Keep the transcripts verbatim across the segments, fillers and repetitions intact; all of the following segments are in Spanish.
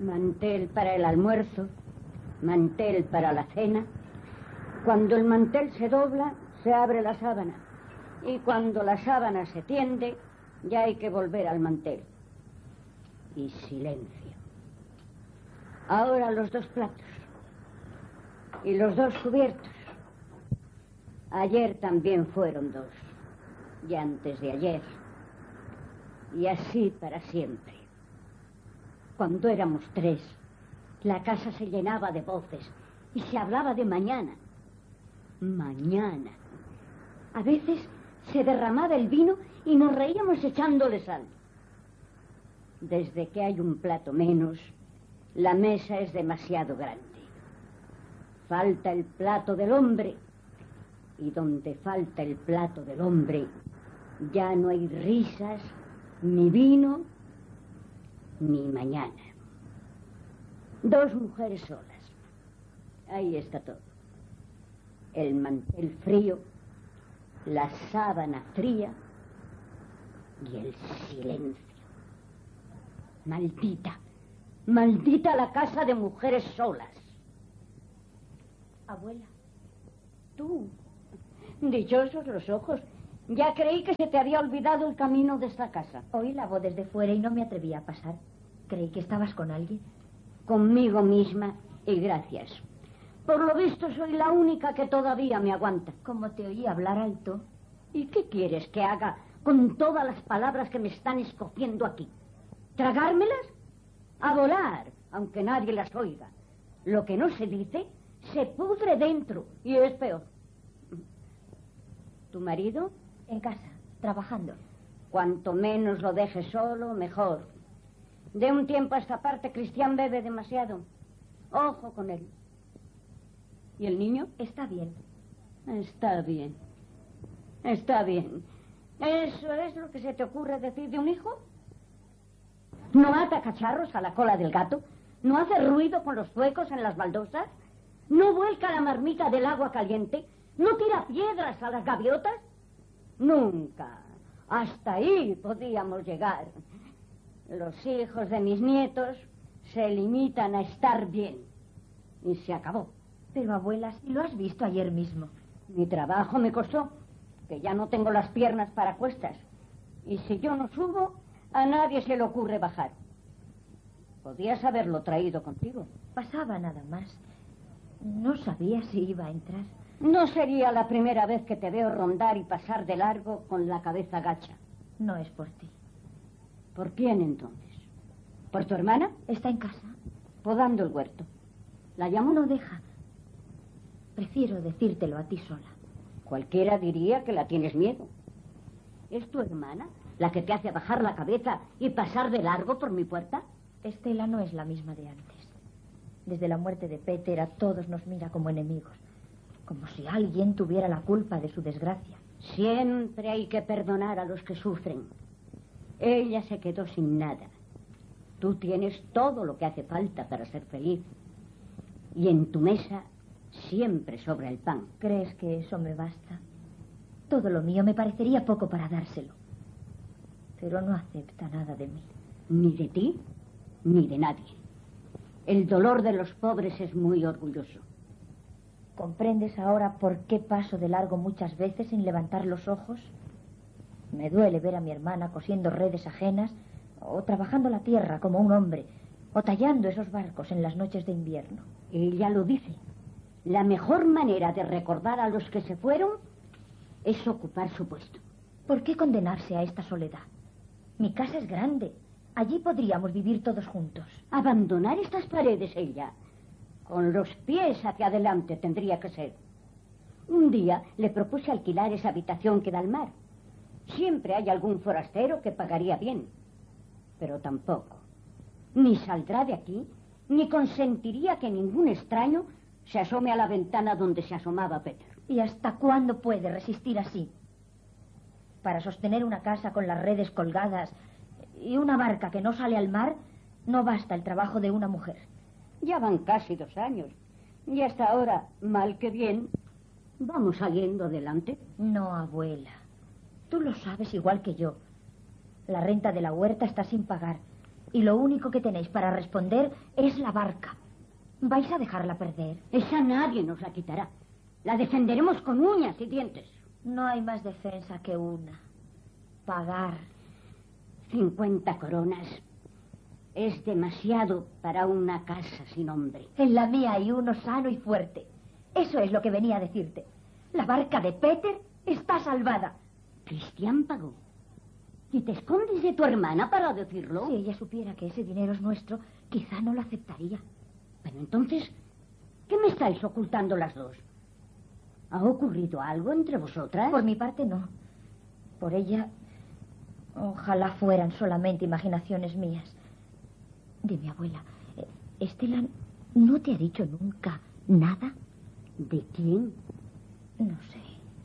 Mantel para el almuerzo, mantel para la cena. Cuando el mantel se dobla, se abre la sábana. Y cuando la sábana se tiende, ya hay que volver al mantel. Y silencio. Ahora los dos platos. Y los dos cubiertos. Ayer también fueron dos. Y antes de ayer. Y así para siempre. Cuando éramos tres, la casa se llenaba de voces y se hablaba de mañana. Mañana. A veces se derramaba el vino y nos reíamos echándole sal. Desde que hay un plato menos, la mesa es demasiado grande. Falta el plato del hombre. Y donde falta el plato del hombre, ya no hay risas, ni vino, ni mañana. Dos mujeres solas. Ahí está todo. El mantel frío, la sábana fría y el silencio. Maldita, maldita la casa de mujeres solas. Abuela. Tú, dichosos los ojos. Ya creí que se te había olvidado el camino de esta casa. Oí la voz desde fuera y no me atreví a pasar. Creí que estabas con alguien. Conmigo misma y gracias. Por lo visto soy la única que todavía me aguanta. Como te oí hablar alto. ¿Y qué quieres que haga con todas las palabras que me están escopiendo aquí? ¿Tragármelas? A volar, aunque nadie las oiga. Lo que no se dice se pudre dentro y es peor. ¿Tu marido? En casa, trabajando. Cuanto menos lo dejes solo, mejor. De un tiempo a esta parte, Cristian bebe demasiado. Ojo con él. ¿Y el niño? Está bien. Está bien. Está bien. ¿Eso es lo que se te ocurre decir de un hijo? ¿No ata cacharros a la cola del gato? ¿No hace ruido con los zuecos en las baldosas? ¿No vuelca la marmita del agua caliente? ¿No tira piedras a las gaviotas? Nunca. Hasta ahí podíamos llegar. Los hijos de mis nietos se limitan a estar bien. Y se acabó. Pero, abuela, si lo has visto ayer mismo. Mi trabajo me costó, que ya no tengo las piernas para cuestas. Y si yo no subo, a nadie se le ocurre bajar. Podías haberlo traído contigo. Pasaba nada más. No sabía si iba a entrar. No sería la primera vez que te veo rondar y pasar de largo con la cabeza gacha. No es por ti. ¿Por quién entonces? ¿Por tu hermana? Está en casa. Podando el huerto. ¿La llamo? No deja. Prefiero decírtelo a ti sola. Cualquiera diría que la tienes miedo. ¿Es tu hermana la que te hace bajar la cabeza y pasar de largo por mi puerta? Estela no es la misma de antes. Desde la muerte de Peter a todos nos mira como enemigos. Como si alguien tuviera la culpa de su desgracia. Siempre hay que perdonar a los que sufren. Ella se quedó sin nada. Tú tienes todo lo que hace falta para ser feliz. Y en tu mesa siempre sobra el pan. ¿Crees que eso me basta? Todo lo mío me parecería poco para dárselo. Pero no acepta nada de mí. Ni de ti, ni de nadie. El dolor de los pobres es muy orgulloso. ¿Comprendes ahora por qué paso de largo muchas veces sin levantar los ojos? Me duele ver a mi hermana cosiendo redes ajenas, o trabajando la tierra como un hombre, o tallando esos barcos en las noches de invierno. Ella lo dice. La mejor manera de recordar a los que se fueron es ocupar su puesto. ¿Por qué condenarse a esta soledad? Mi casa es grande. Allí podríamos vivir todos juntos. Abandonar estas paredes, ella. Con los pies hacia adelante tendría que ser. Un día le propuse alquilar esa habitación que da al mar. Siempre hay algún forastero que pagaría bien. Pero tampoco. Ni saldrá de aquí, ni consentiría que ningún extraño se asome a la ventana donde se asomaba Peter. ¿Y hasta cuándo puede resistir así? Para sostener una casa con las redes colgadas y una barca que no sale al mar, no basta el trabajo de una mujer. Ya van casi dos años. Y hasta ahora, mal que bien, vamos saliendo adelante. No, abuela. Tú lo sabes igual que yo. La renta de la huerta está sin pagar. Y lo único que tenéis para responder es la barca. ¿Vais a dejarla perder? Esa nadie nos la quitará. La defenderemos con uñas y dientes. No hay más defensa que una. Pagar. Cincuenta coronas. Es demasiado para una casa sin hombre. En la mía hay uno sano y fuerte. Eso es lo que venía a decirte. La barca de Peter está salvada. Cristian pagó. ¿Y te escondes de tu hermana para decirlo? Si ella supiera que ese dinero es nuestro, quizá no lo aceptaría. Pero entonces, ¿qué me estáis ocultando las dos? ¿Ha ocurrido algo entre vosotras? Por mi parte, no. Por ella, ojalá fueran solamente imaginaciones mías. Dime, abuela, ¿Estela no te ha dicho nunca nada? ¿De quién? No sé.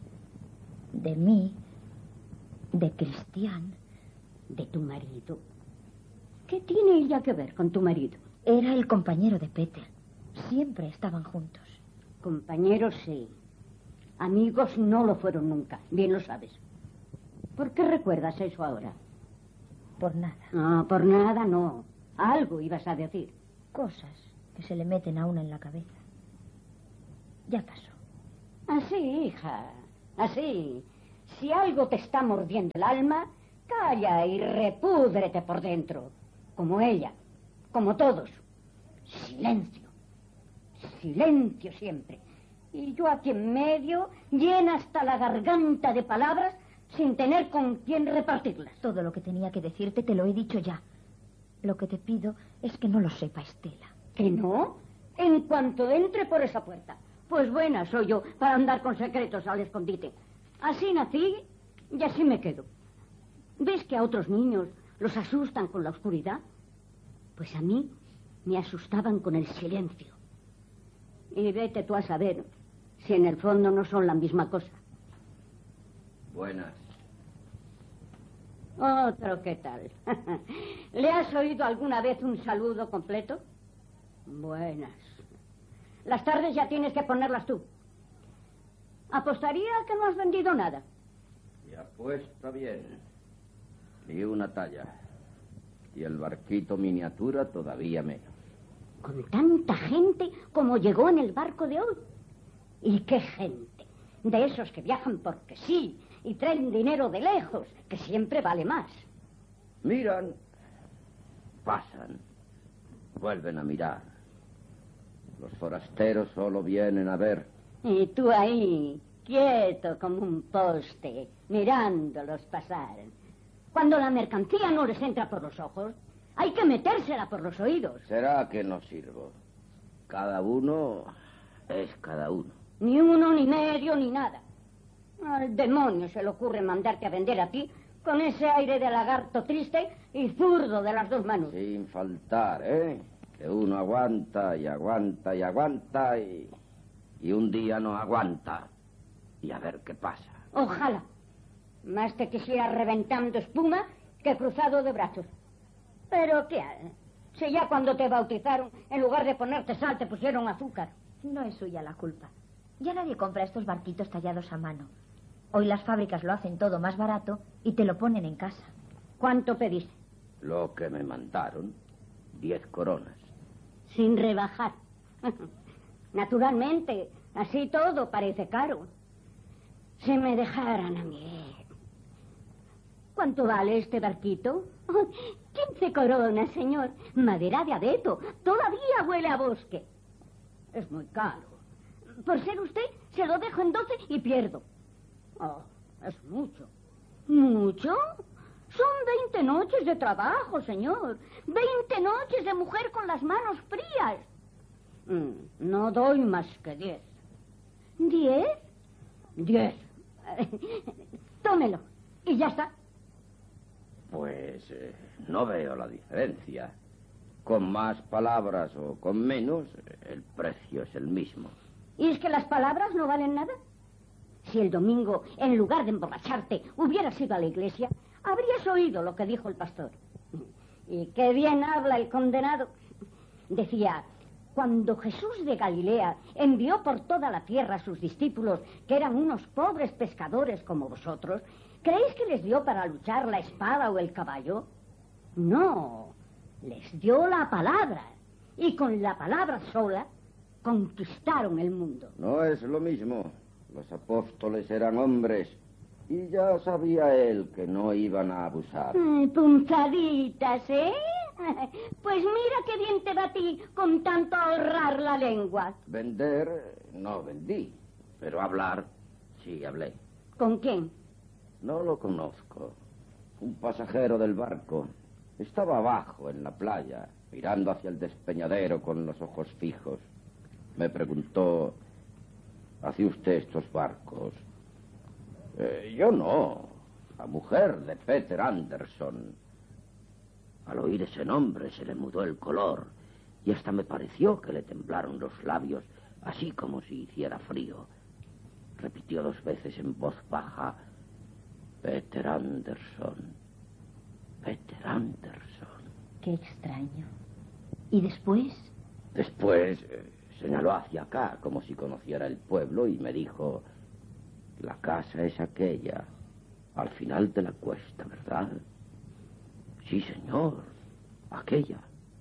De mí, de Cristian. ¿De tu marido? ¿Qué tiene ella que ver con tu marido? Era el compañero de Peter. Siempre estaban juntos. Compañeros, sí. Amigos no lo fueron nunca. Bien lo sabes. ¿Por qué recuerdas eso ahora? Por nada. No, por nada no. Algo ibas a decir. Cosas que se le meten a una en la cabeza. Ya pasó. Así, hija. Así. Si algo te está mordiendo el alma, calla y repúdrete por dentro. Como ella. Como todos. Silencio. Silencio siempre. Y yo aquí en medio, llena hasta la garganta de palabras, sin tener con quién repartirlas. Todo lo que tenía que decirte te lo he dicho ya. Lo que te pido es que no lo sepa Estela. ¿Que no? En cuanto entre por esa puerta. Pues buena soy yo para andar con secretos al escondite. Así nací y así me quedo. ¿Ves que a otros niños los asustan con la oscuridad? Pues a mí me asustaban con el silencio. Y vete tú a saber si en el fondo no son la misma cosa. Buenas. Otro, ¿qué tal? ¿Le has oído alguna vez un saludo completo? Buenas. Las tardes ya tienes que ponerlas tú. Apostaría que no has vendido nada. Y apuesta bien. Ni una talla. Y el barquito miniatura todavía menos. Con tanta gente como llegó en el barco de hoy. ¿Y qué gente? De esos que viajan porque sí y traen dinero de lejos, que siempre vale más. Miran, pasan, vuelven a mirar. Los forasteros solo vienen a ver. Y tú ahí, quieto como un poste, mirándolos pasar. Cuando la mercancía no les entra por los ojos, hay que metérsela por los oídos. ¿Será que no sirvo? Cada uno es cada uno. Ni uno, ni medio, ni nada. Al demonio se le ocurre mandarte a vender a ti con ese aire de lagarto triste y zurdo de las dos manos. Sin faltar, ¿eh? Que uno aguanta y aguanta y aguanta y... y un día no aguanta. Y a ver qué pasa. Ojalá. Más te quisiera reventando espuma que cruzado de brazos. Pero ¿qué hay? Si ya cuando te bautizaron, en lugar de ponerte sal, te pusieron azúcar. No es suya la culpa. Ya nadie compra estos barquitos tallados a mano. Hoy las fábricas lo hacen todo más barato y te lo ponen en casa. ¿Cuánto pediste? Lo que me mandaron, diez coronas. Sin rebajar. Naturalmente, así todo parece caro. Si me dejaran a mí. ¿Cuánto vale este barquito? Oh, quince coronas, señor. Madera de abeto. Todavía huele a bosque. Es muy caro. Por ser usted, se lo dejo en doce y pierdo. Oh, es mucho. ¿Mucho? Son veinte noches de trabajo, señor. Veinte noches de mujer con las manos frías. Mm, no doy más que diez. ¿Diez? Diez. Tómelo. Y ya está. Pues eh, no veo la diferencia. Con más palabras o con menos, el precio es el mismo. ¿Y es que las palabras no valen nada? Si el domingo, en lugar de emborracharte, hubieras ido a la iglesia, habrías oído lo que dijo el pastor. Y qué bien habla el condenado. Decía, cuando Jesús de Galilea envió por toda la tierra a sus discípulos, que eran unos pobres pescadores como vosotros, ¿creéis que les dio para luchar la espada o el caballo? No, Les dio la palabra. Y con la palabra sola conquistaron el mundo. No es lo mismo. Los apóstoles eran hombres. Y ya sabía él que no iban a abusar. Ay, punzaditas, ¿eh? Pues mira qué bien te va a ti con tanto ahorrar la lengua. Vender, no vendí. Pero hablar, sí hablé. ¿Con quién? No lo conozco. Un pasajero del barco. Estaba abajo en la playa, mirando hacia el despeñadero con los ojos fijos. Me preguntó, ¿hace usted estos barcos? Eh, yo no. La mujer de Peter Anderson. Al oír ese nombre se le mudó el color y hasta me pareció que le temblaron los labios, así como si hiciera frío. Repitió dos veces en voz baja, Peter Anderson. Peter Anderson. Qué extraño. ¿Y después? Después eh, señaló hacia acá, como si conociera el pueblo, y me dijo, la casa es aquella, al final de la cuesta, ¿verdad? Sí, señor, aquella.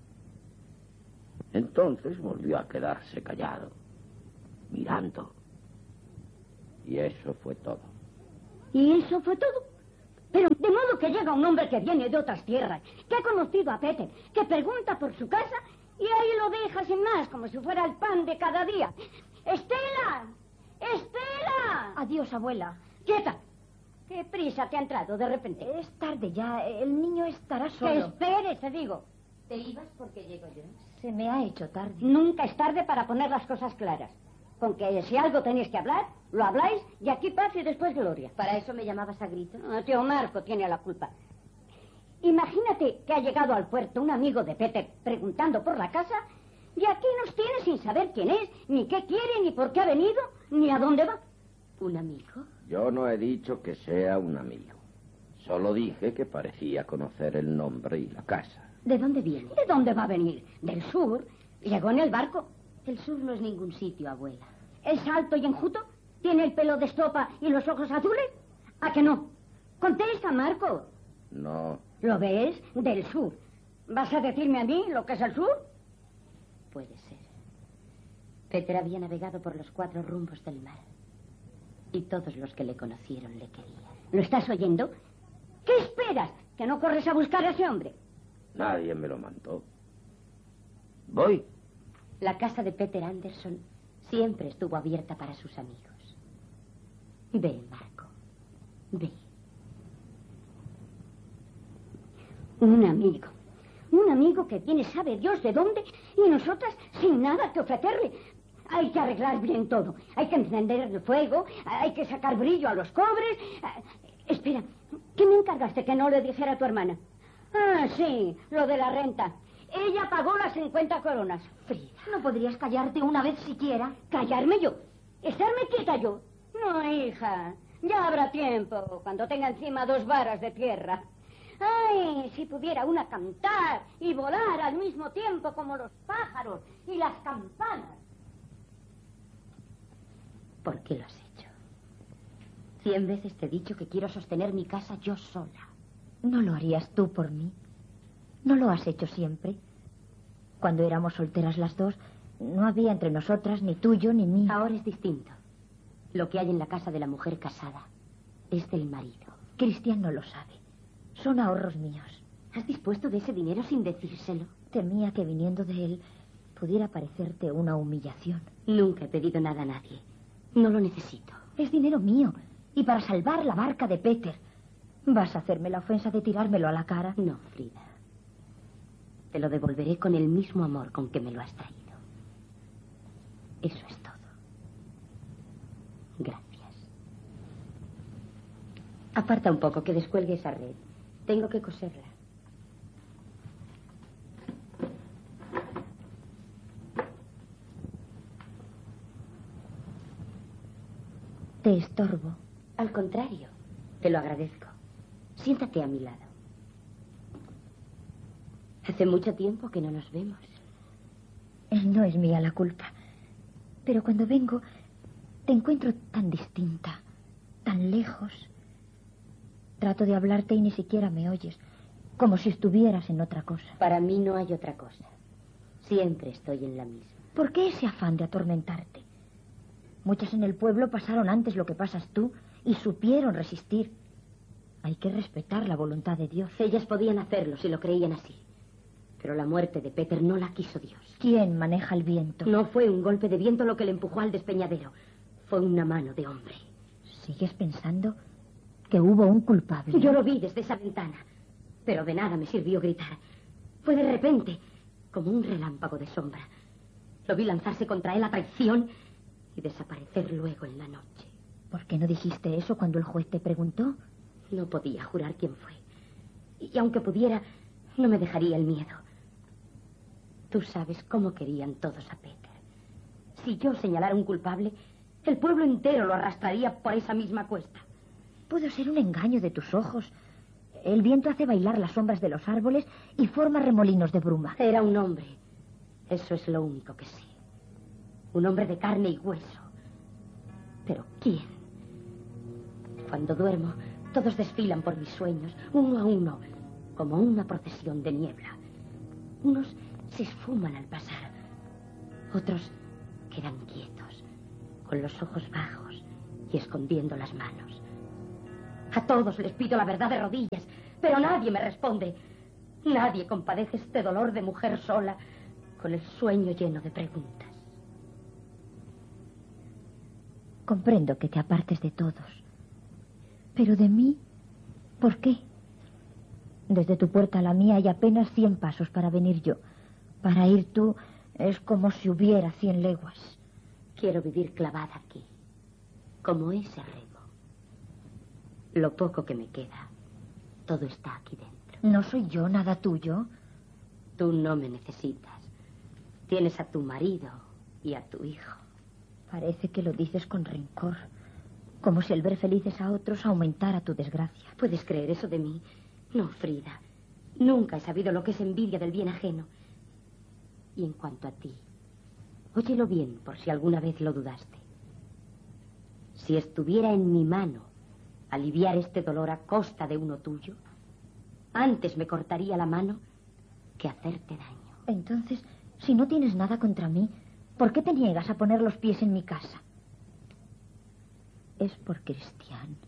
Entonces volvió a quedarse callado, mirando. Y eso fue todo. ¿Y eso fue todo? Pero de modo que llega un hombre que viene de otras tierras, que ha conocido a Peter, que pregunta por su casa y ahí lo deja sin más, como si fuera el pan de cada día. ¡Estela! ¡Estela! Adiós, abuela. ¡Quieta! ¿Qué prisa te ha entrado de repente? Es tarde ya. El niño estará solo. Que espere, te digo. ¿Te ibas porque llego yo? Se me ha hecho tarde. Nunca es tarde para poner las cosas claras. Con que si algo tenéis que hablar, lo habláis y aquí paz y después gloria. ¿Para eso me llamabas a gritos? Ah, tío Marco tiene la culpa. Imagínate que ha llegado al puerto un amigo de Peter preguntando por la casa y aquí nos tiene sin saber quién es, ni qué quiere, ni por qué ha venido, ni a dónde va. ¿Un amigo? Yo no he dicho que sea un amigo. Solo dije que parecía conocer el nombre y la casa. ¿De dónde viene? ¿De dónde va a venir? Del sur. Llegó en el barco. El sur no es ningún sitio, abuela. ¿Es alto y enjuto? ¿Tiene el pelo de estopa y los ojos azules? ¿A que no? Contesta, Marco. No. ¿Lo ves? Del sur. ¿Vas a decirme a mí lo que es el sur? Puede ser. Peter había navegado por los cuatro rumbos del mar. Y todos los que le conocieron le querían. ¿Lo estás oyendo? ¿Qué esperas? ¿Que no corres a buscar a ese hombre? Nadie me lo mandó. Voy. La casa de Peter Anderson siempre estuvo abierta para sus amigos. Ve, Marco. Ve. Un amigo. Un amigo que viene sabe Dios de dónde y nosotras sin nada que ofrecerle. Hay que arreglar bien todo. Hay que encender el fuego, hay que sacar brillo a los cobres. Ah, espera, ¿qué me encargaste que no le dijera a tu hermana? Ah, sí, lo de la renta. Ella pagó las cincuenta coronas. Frida, ¿no podrías callarte una vez siquiera? ¿Callarme yo? ¿Estarme quieta yo? No, hija, ya habrá tiempo, cuando tenga encima dos varas de tierra. Ay, si pudiera una cantar y volar al mismo tiempo como los pájaros y las campanas. ¿Por qué lo has hecho? Cien veces te he dicho que quiero sostener mi casa yo sola. ¿No lo harías tú por mí? ¿No lo has hecho siempre? Cuando éramos solteras las dos, no había entre nosotras ni tuyo ni mío. Ahora es distinto. Lo que hay en la casa de la mujer casada es del marido. Cristian no lo sabe. Son ahorros míos. ¿Has dispuesto de ese dinero sin decírselo? Temía que viniendo de él pudiera parecerte una humillación. Nunca he pedido nada a nadie. No lo necesito. Es dinero mío. Y para salvar la barca de Peter. ¿Vas a hacerme la ofensa de tirármelo a la cara? No, Frida. Te lo devolveré con el mismo amor con que me lo has traído. Eso es todo. Gracias. Aparta un poco, que descuelgue esa red. Tengo que coserla. Te estorbo. Al contrario, te lo agradezco. Siéntate a mi lado. Hace mucho tiempo que no nos vemos. No es mía la culpa. Pero cuando vengo, te encuentro tan distinta, tan lejos. Trato de hablarte y ni siquiera me oyes. como si estuvieras en otra cosa. Para mí no hay otra cosa. Siempre estoy en la misma. ¿Por qué ese afán de atormentarte? Muchas en el pueblo pasaron antes lo que pasas tú y supieron resistir. Hay que respetar la voluntad de Dios. Ellas podían hacerlo si lo creían así. Pero la muerte de Peter no la quiso Dios. ¿Quién maneja el viento? No fue un golpe de viento lo que le empujó al despeñadero. Fue una mano de hombre. ¿Sigues pensando que hubo un culpable? Yo lo vi desde esa ventana. Pero de nada me sirvió gritar. Fue de repente, como un relámpago de sombra. Lo vi lanzarse contra él a traición y desaparecer luego en la noche. ¿Por qué no dijiste eso cuando el juez te preguntó? No podía jurar quién fue. Y aunque pudiera, no me dejaría el miedo. Tú sabes cómo querían todos a Peter. Si yo señalara un culpable, el pueblo entero lo arrastraría por esa misma cuesta. Pudo ser un engaño de tus ojos. El viento hace bailar las sombras de los árboles y forma remolinos de bruma. Era un hombre. Eso es lo único que sé. Un hombre de carne y hueso. ¿Pero quién? Cuando duermo, todos desfilan por mis sueños, uno a uno, como una procesión de niebla. Unos se esfuman al pasar. Otros quedan quietos, con los ojos bajos y escondiendo las manos. A todos les pido la verdad de rodillas, pero nadie me responde. Nadie compadece este dolor de mujer sola, con el sueño lleno de preguntas. Comprendo que te apartes de todos. Pero de mí, ¿por qué? Desde tu puerta a la mía hay apenas cien pasos para venir yo. Para ir tú es como si hubiera cien leguas. Quiero vivir clavada aquí, como ese remo. Lo poco que me queda, todo está aquí dentro. ¿No soy yo nada tuyo? Tú no me necesitas. Tienes a tu marido y a tu hijo. Parece que lo dices con rencor. Como si el ver felices a otros aumentara tu desgracia. ¿Puedes creer eso de mí? No, Frida. Nunca he sabido lo que es envidia del bien ajeno. Y en cuanto a ti, óyelo bien por si alguna vez lo dudaste. Si estuviera en mi mano aliviar este dolor a costa de uno tuyo, antes me cortaría la mano que hacerte daño. Entonces, si no tienes nada contra mí, ¿por qué te niegas a poner los pies en mi casa? Es por Cristian.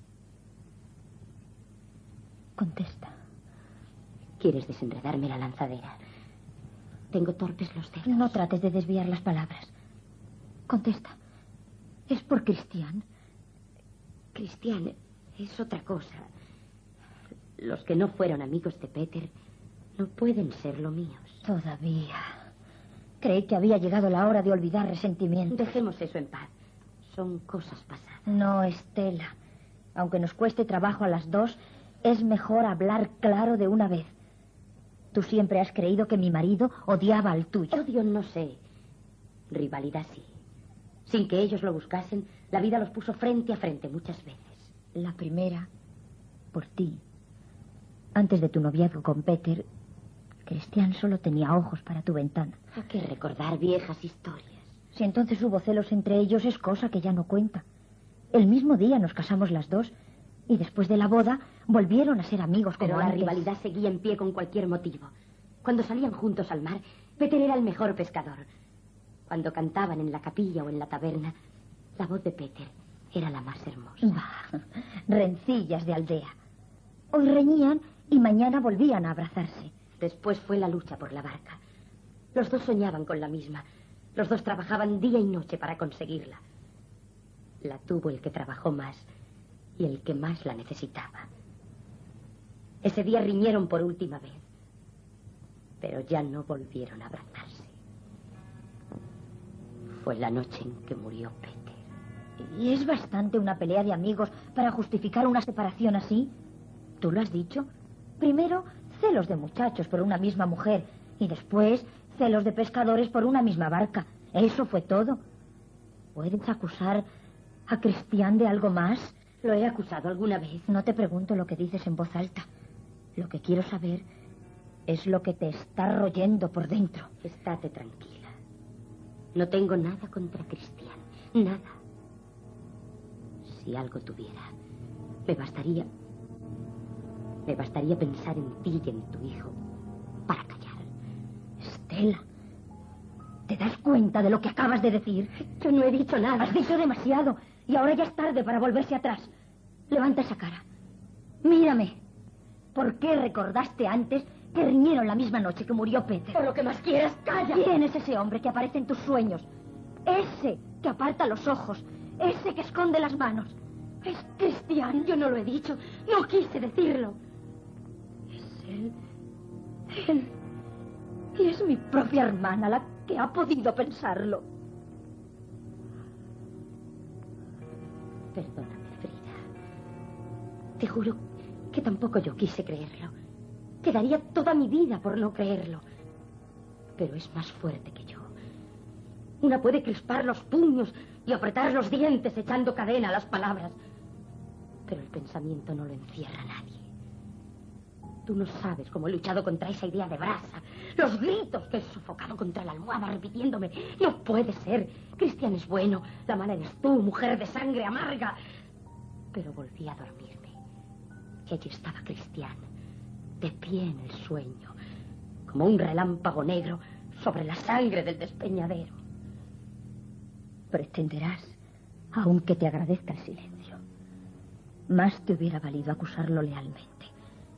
Contesta. ¿Quieres desenredarme la lanzadera? Tengo torpes los dedos. No trates de desviar las palabras. Contesta. ¿Es por Cristian? Cristian es otra cosa. Los que no fueron amigos de Peter no pueden ser lo míos. Todavía. Creí que había llegado la hora de olvidar resentimientos. Dejemos eso en paz. Son cosas pasadas. No, Estela. Aunque nos cueste trabajo a las dos, es mejor hablar claro de una vez. Tú siempre has creído que mi marido odiaba al tuyo. Odio no sé. Rivalidad sí. Sin que ellos lo buscasen, la vida los puso frente a frente muchas veces. La primera, por ti. Antes de tu noviazgo con Peter, Cristian solo tenía ojos para tu ventana. ¿A qué recordar viejas historias? Si entonces hubo celos entre ellos, es cosa que ya no cuenta. El mismo día nos casamos las dos y después de la boda volvieron a ser amigos como Pero la antes. rivalidad seguía en pie con cualquier motivo. Cuando salían juntos al mar, Peter era el mejor pescador. Cuando cantaban en la capilla o en la taberna, la voz de Peter era la más hermosa. Bah, rencillas de aldea. Hoy reñían y mañana volvían a abrazarse. Después fue la lucha por la barca. Los dos soñaban con la misma. Los dos trabajaban día y noche para conseguirla. La tuvo el que trabajó más y el que más la necesitaba. Ese día riñeron por última vez, pero ya no volvieron a abrazarse. Fue la noche en que murió Peter. ¿Y es bastante una pelea de amigos para justificar una separación así? ¿Tú lo has dicho? Primero, celos de muchachos por una misma mujer y después celos de pescadores por una misma barca. Eso fue todo. ¿Puedes acusar a Cristian de algo más? ¿Lo he acusado alguna vez? No te pregunto lo que dices en voz alta. Lo que quiero saber es lo que te está royendo por dentro. Estate tranquila. No tengo nada contra Cristian. Nada. Si algo tuviera, me bastaría... Me bastaría pensar en ti y en tu hijo para callar. Estela, ¿te das cuenta de lo que acabas de decir? Yo no he dicho nada. Has dicho demasiado y ahora ya es tarde para volverse atrás. Levanta esa cara. Mírame. ¿Por qué recordaste antes que riñeron la misma noche que murió Peter? Por lo que más quieras, calla. ¿Quién es ese hombre que aparece en tus sueños? Ese que aparta los ojos. Ese que esconde las manos. Es Cristian. Yo no lo he dicho. No quise decirlo. Es él. Él. Y es mi propia hermana la que ha podido pensarlo. Perdóname, Frida. Te juro que tampoco yo quise creerlo. Quedaría toda mi vida por no creerlo. Pero es más fuerte que yo. Una puede crispar los puños y apretar los dientes echando cadena a las palabras. Pero el pensamiento no lo encierra nadie. Tú no sabes cómo he luchado contra esa idea de brasa. Los gritos que he sofocado contra la almohada repitiéndome. No puede ser. Cristian es bueno. La mala eres tú, mujer de sangre amarga. Pero volví a dormirme. Y allí estaba Cristian, de pie en el sueño, como un relámpago negro sobre la sangre del despeñadero. Pretenderás, aunque te agradezca el silencio. Más te hubiera valido acusarlo lealmente.